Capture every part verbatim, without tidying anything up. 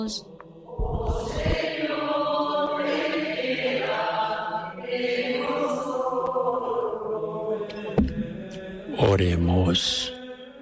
Oremos.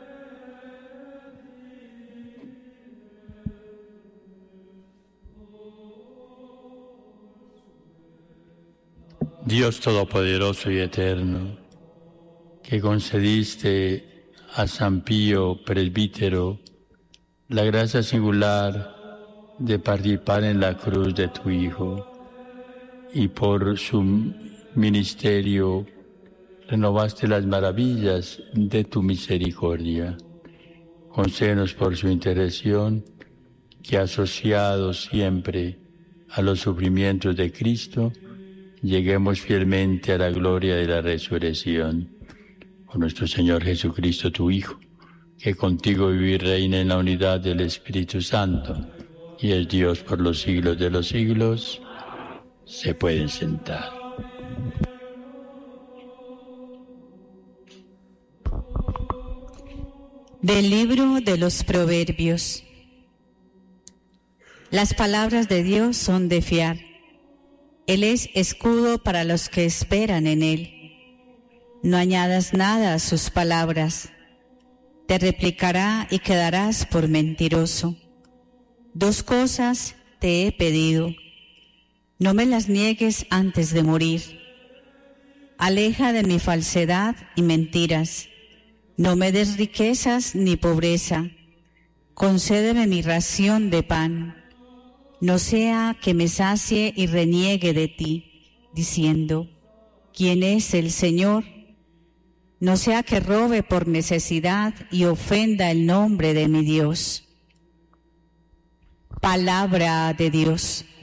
Dios Todopoderoso y Eterno, que concediste a San Pío, presbítero, la gracia singular de participar en la cruz de tu Hijo, y por su ministerio renovaste las maravillas de tu misericordia. Concédenos por su intercesión que, asociados siempre a los sufrimientos de Cristo, lleguemos fielmente a la gloria de la resurrección. Por nuestro Señor Jesucristo, tu Hijo, que contigo vive y reina en la unidad del Espíritu Santo, y es Dios por los siglos de los siglos. Se pueden sentar. Del libro de los Proverbios. Las palabras de Dios son de fiar. Él es escudo para los que esperan en Él. No añadas nada a sus palabras. Te replicará y quedarás por mentiroso. Dos cosas te he pedido. No me las niegues antes de morir. Aleja de mi falsedad y mentiras. No me des riquezas ni pobreza. Concédeme mi ración de pan. No sea que me sacie y reniegue de ti, diciendo, ¿quién es el Señor? No sea que robe por necesidad y ofenda el nombre de mi Dios. Palabra de Dios.